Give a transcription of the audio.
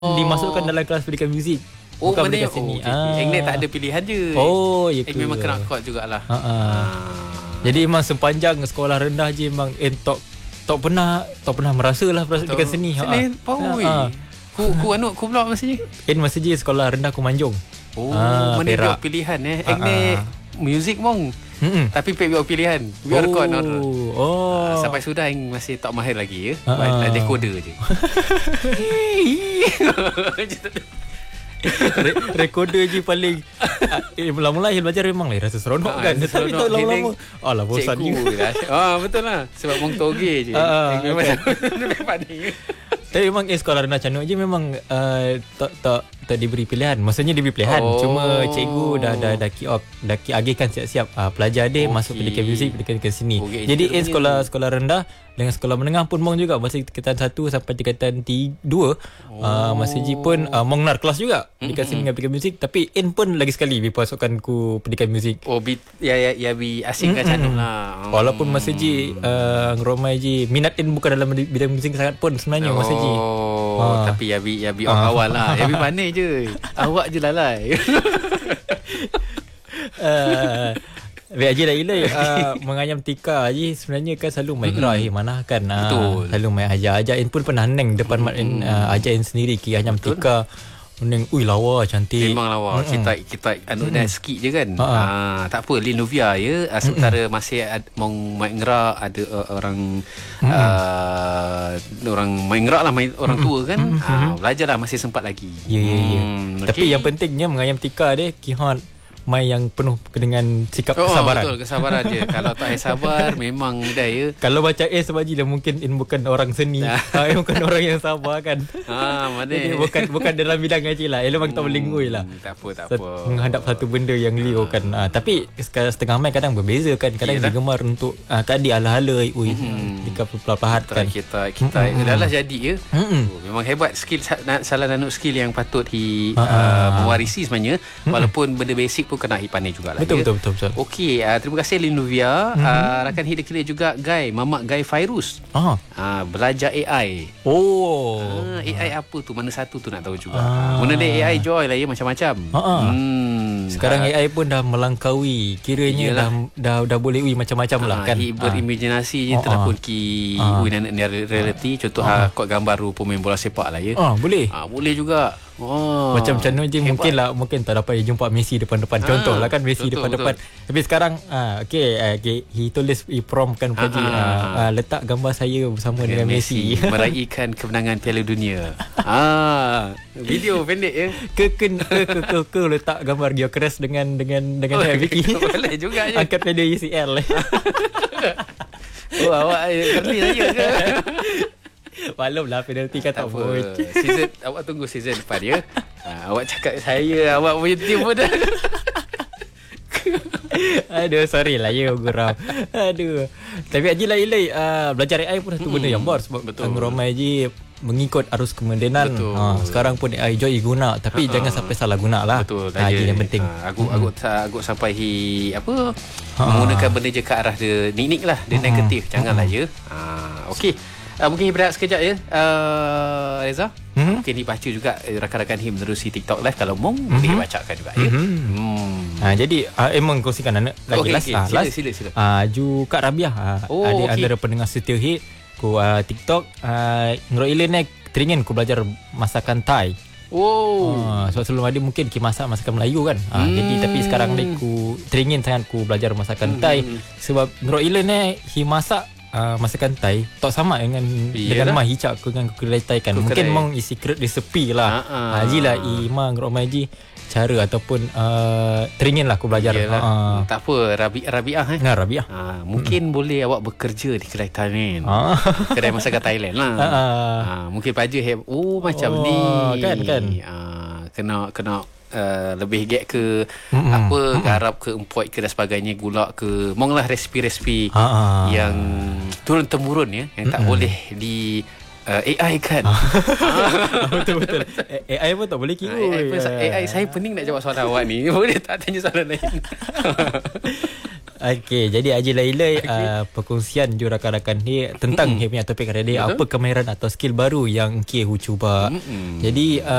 dimasukkan dalam kelas pendidikan muzik. Bukan pendidikan seni. seni. Engnek tak ada pilihan je. Ya ke? Memang kena kuat jugalah. Jadi memang sepanjang sekolah rendah je memang tak pernah merasalah pendidikan seni. Seni power. Ku pula masanya. Masa je sekolah rendah ku Manjung. Mana dia pilihan Engnek muzik mong. Tapi biar pilihan. Biar rekod sampai sudah yang masih tak mahir lagi ya. Decoder je. Recorder je paling mula-mula belajar memang lah rasa seronok kan. Tapi tak lama-lama alah bosan juga. Betul lah. Sebab mong toge je. Memang lebih pandai. Tapi memang sekolah rendah Canuk je memang tak diberi pilihan. Maksudnya diberi pilihan. Cuma cikgu dah agihkan siap-siap pelajar dia masuk pendidikan muzik, pendidikan seni. Jadi sekolah rendah dengan sekolah menengah pun mong juga masa tingkatan 1 sampai tingkatan 2 masa je pun mong nar kelas juga pendidikan seni dengan pendidikan muzik, tapi pun lagi sekali dipasukkan ku pendidikan muzik. Bi asingkan Canuk lah. Walaupun masa je ngeromai je minat bukan dalam bidang muzik sangat pun sebenarnya masa je. Tapi Yabi orang awal lah. Yabi pandai je. Awak je lalai. Biar Haji dah gila mengayam tika Haji sebenarnya kan selalu main gerak mana kan. Selalu main ajar pun pernah neng depan ajar sendiri ki ayam tika. Neng lawa cantik. Memang lawa. Kita dah sikit je kan. Tak apa Linuvia ya. Sementara masih mong main gerak ada orang orang main gerak lah orang tua kan. Belajarlah masih sempat lagi. Ya. Tapi yang pentingnya mengayam tika dia kihan main yang penuh dengan sikap kesabaran. Betul, kesabaran je. Kalau tak sabar memang dah ya. Kalau baca sebab je mungkin bukan orang seni. Bukan orang yang sabar kan. Mana. Jadi bukan dalam bidang ngaji lah. Memang tak boleh ngui lah. Tak apa. Menghadap satu benda yang liu kan. Tapi setengah main kadang berbeza kan. Kadang dia gemar untuk kadi ala-ala jika perlahan kan. Kita dah lah jadi ya. Memang hebat skill salah nanuk skill yang patut mewarisi sebenarnya. Walaupun benda basic pun kena pandai jugalah. Betul. Okey, terima kasih Linuvia. Rakan hidden kira juga Mamak Guy Fairuz. Belajar AI. AI apa tu? Mana satu tu nak tahu juga. Mana dia AI joy lah ya macam-macam. Sekarang AI pun dah melangkaui. Kiranya dah boleh macam-macam lah kan. Berimajinasi je terapun ki reality. Contoh kod gambar pemain bola sepak lah ya. Boleh. Boleh juga. Macam je mungkin tak dapat jumpa Messi depan-depan. Contoh lah kan Messi depan-depan. Tapi sekarang he tulis prompt kan Paji letak gambar saya bersama dengan Messi meraihkan kemenangan Piala Dunia. Video pendek ya. Ke letak gambar Gyökeres dengan Vicky. Boleh juga je. Angkat video UCL. Awak early saya ke? Maklum lah penalti kan tak apa. Awak tunggu season depan ya. Awak cakap saya awak punya team pun dah. Aduh, sorry lah ya geram. Aduh. Tapi Haji lah ilai belajar AI pun satu benda yang baru sebab ramai Haji mengikut arus kemodenan. Sekarang pun AI joy guna tapi jangan sampai salah guna lah. Betul. Haji yang penting. Aku sampai menggunakan benda je ke arah dia nik lah, dia negatif. Janganlah ya. Okey. Mungkin berehat sekejap ya Reza. Mungkin dibaca juga rakan-rakan him menerusi TikTok live. Kalau boleh bacakan juga ya. Jadi emang kongsikan lagi last. Sila. Ju Kak Rabiah ada antara pendengar setia hit ku TikTok Ngerok Ilen teringin ku belajar masakan Thai. Sebab sebelum ada mungkin masak masakan Melayu kan. Jadi tapi sekarang ni ku teringin sangat ku belajar masakan Thai sebab Ngerok Ilen hi masak masakan Thai tak sama dengan mah hicap ku dengan kedai Thai kan. Mungkin mong secret recipe lah. Haji lah imang romaji cara ataupun teringin lah aku belajar. Tak apa Rabiah Rabiah. Mungkin boleh awak bekerja di kedai Thailand. Kedai masakan Thailand lah. Mungkin paja macam ni kan. Kena lebih get ke garap ke empot ke dan sebagainya, gula ke mong lah resipi-resipi yang turun temurun ya, yang tak boleh di AI kan. Betul. AI pun tak boleh kira. AI saya pening nak jawab soalan awak ni. Boleh tak tanya soalan lain? Okey, jadi Haji Lailai perkongsian ju rakan-rakan ni tentang punya topik hari ni, apa kemahiran atau skill baru yang Hu cuba. Jadi